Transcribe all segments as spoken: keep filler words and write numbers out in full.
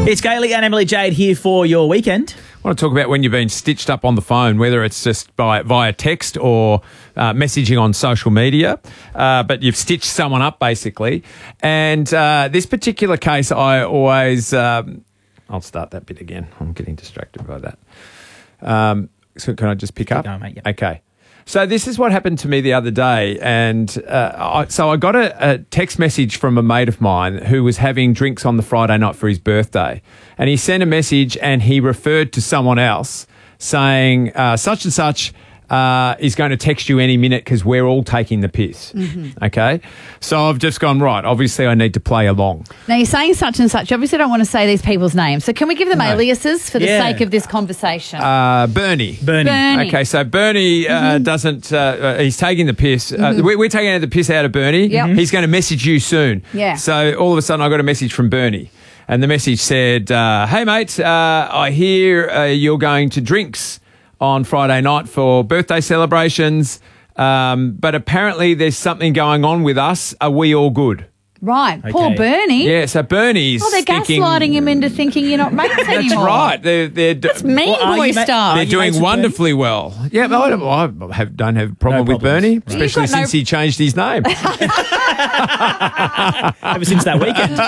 It's Gailey and Emily Jade here for your weekend. I want to talk about when you've been stitched up on the phone, whether it's just by via text or uh, messaging on social media, uh, but you've stitched someone up basically. And uh, this particular case, I always... Um, I'll start that bit again. I'm getting distracted by that. Um, so can I just pick Keep up? going, mate, yeah. Okay. So this is what happened to me the other day. And uh, I, so I got a, a text message from a mate of mine who was having drinks on the Friday night for his birthday. And he sent a message and he referred to someone else saying, uh, such and such uh, is going to text you any minute because we're all taking the piss. Mm-hmm. Okay. So I've just gone, right, obviously I need to play along. Now, you're saying such and such. You obviously don't want to say these people's names. So can we give them No. aliases for the Yeah. sake of this conversation? Uh, Bernie. Bernie. Bernie. Okay, so Bernie uh, Mm-hmm. doesn't, uh, uh, he's taking the piss. Uh, we, we're taking the piss out of Bernie. Yep. He's going to message you soon. Yeah. So all of a sudden I got a message from Bernie. And the message said, uh, hey, mate, uh, I hear uh, you're going to drinks on Friday night for birthday celebrations, um, but apparently there's something going on with us. Are we all good? right. Poor Okay. Bernie. Yeah, so Bernie's Oh, they're thinking... gaslighting him into thinking you're not mates That's anymore. right. They're, they're, That's Mean Well, are boy you ma- stuff. are They're you doing mates with wonderfully well. Yeah, but I don't, I have, don't have a problem No with problems. Bernie, Right. You've especially got no- since he changed his name. Ever since that weekend.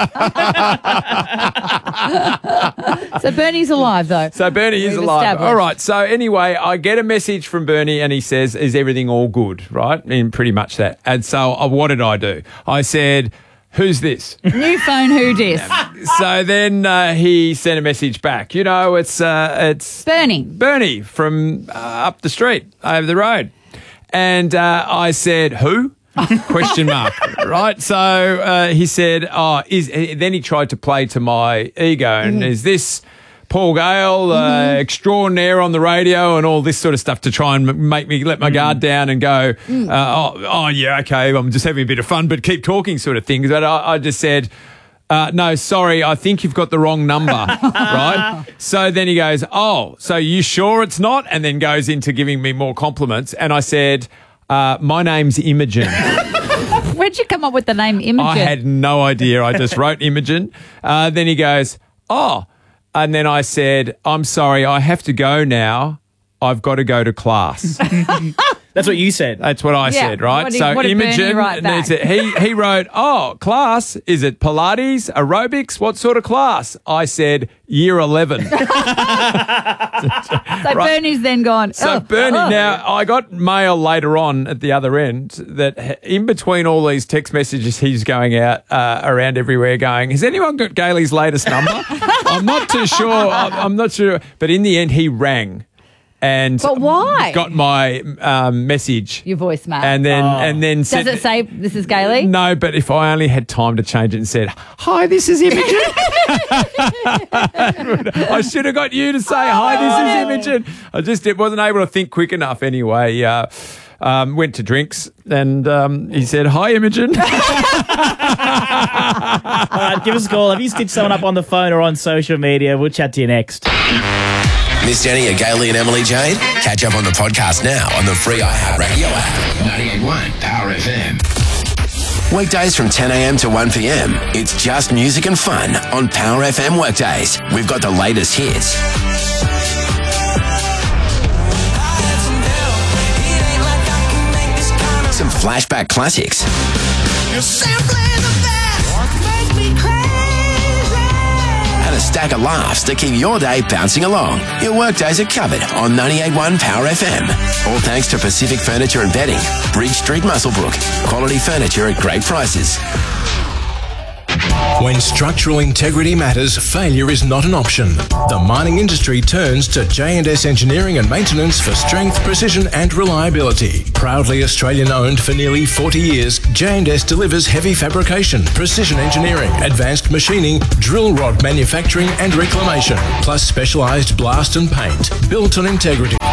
So Bernie's alive, though. So Bernie is We've alive. established. All right. So anyway, I get a message from Bernie and he says, is everything all good? Right? And pretty much that. And so uh, what did I do? I said, who's this? New phone, who dis? So then uh, he sent a message back. You know, it's uh, it's Bernie. Bernie from uh, up the street, over the road. And uh, I said, who? Question mark. Right. So uh, he said, oh, is, then he tried to play to my ego. And is this Paul Gale, uh, extraordinaire on the radio and all this sort of stuff to try and m- make me let my guard down and go, uh, oh, oh, yeah, okay, I'm just having a bit of fun, but keep talking sort of thing. But I, I just said, Uh, no, sorry, I think you've got the wrong number, right? So then he goes, oh, so you sure it's not? And then goes into giving me more compliments. And I said, uh, my name's Imogen. Where'd you come up with the name Imogen? I had no idea. I just wrote Imogen. Uh, then he goes, oh. And then I said, I'm sorry, I have to go now. I've got to go to class. That's what you said. That's what I Yeah. said, right? What did- so what did Bernie Imogen, write back? there's a- he he wrote, "Oh, class, is it Pilates, aerobics? What sort of class?" I said, "Year eleven." so Bernie's then gone, So oh, Bernie, oh. now I got mail later on at the other end that in between all these text messages, he's going out uh, around everywhere going, has anyone got Gailey's latest number? I'm not too sure. I'm, I'm not sure. But in the end, he rang. And But why? got my um, message. Your voicemail. And then, Oh. and then Does said, it say this is Gailey? no, but if I only had time to change it and said, hi, this is Imogen. I should have got you to say, hi, this is Imogen. I just it wasn't able to think quick enough anyway. Uh, um, went to drinks and um, he said, hi, Imogen. All right, give us a call. Have you stitched someone up on the phone or on social media? We'll chat to you next. Missed any of Gailey and Emily Jade? Catch up on the podcast now on the free iHeartRadio app. ninety-eight point one Power F M. Weekdays from ten a.m. to one p.m. It's just music and fun on Power F M Workdays. We've got the latest hits. Some flashback classics. And a stack of laughs to keep your day bouncing along. Your workdays are covered on ninety-eight point one Power F M. All thanks to Pacific Furniture and Bedding, Bridge Street, Muswellbrook. Quality furniture at great prices. When structural integrity matters, failure is not an option. The mining industry turns to J and S Engineering and Maintenance for strength, precision and reliability. Proudly Australian-owned for nearly forty years, J and S delivers heavy fabrication, precision engineering, advanced machining, drill rod manufacturing and reclamation, plus specialised blast and paint. Built on integrity,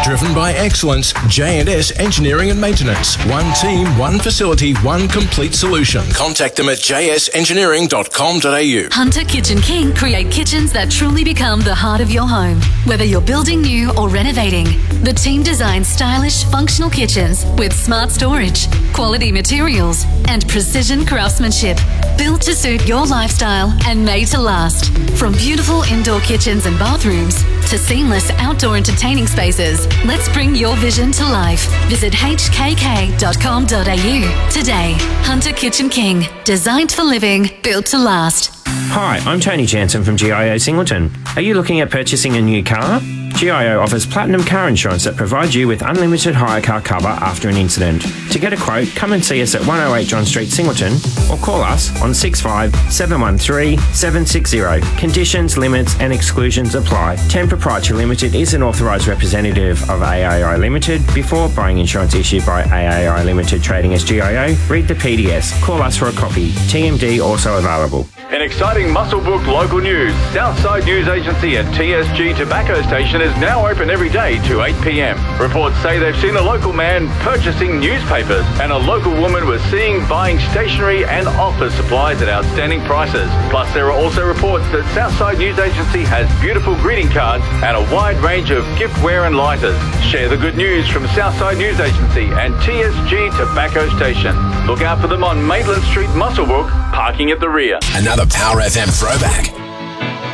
Driven by excellence, J and S Engineering and Maintenance. One team, one facility, one complete solution. Contact them at j s engineering dot com dot a u. Hunter Kitchen King create kitchens that truly become the heart of your home. Whether you're building new or renovating, the team designs stylish, functional kitchens with smart storage, quality materials, and precision craftsmanship. Built to suit your lifestyle and made to last. From beautiful indoor kitchens and bathrooms to seamless outdoor entertaining spaces, let's bring your vision to life. Visit h k k dot com dot a u today. Hunter Kitchen King, designed for living, built to last. Hi, I'm Tony Jansen from G I O Singleton. Are you looking at purchasing a new car? G I O offers platinum car insurance that provides you with unlimited hire car cover after an incident. To get a quote, come and see us at one oh eight John Street, Singleton, or call us on six five seven one three seven six zero. Conditions, limits and exclusions apply. ten Proprietary Limited is an authorised representative of A A I Limited. Before buying insurance issued by A A I Limited trading as G I O, read the P D S. Call us for a copy. T M D also available. In exciting Muswellbrook local news, Southside News Agency at T S G Tobacco Station is now open every day to eight p m. Reports say they've seen a local man purchasing newspapers and a local woman was seen buying stationery and office supplies at outstanding prices. Plus, there are also reports that Southside News Agency has beautiful greeting cards and a wide range of giftware and lighters. Share the good news from Southside News Agency and T S G Tobacco Station. Look out for them on Maitland Street, Muswellbrook, parking at the rear. Another Power F M throwback.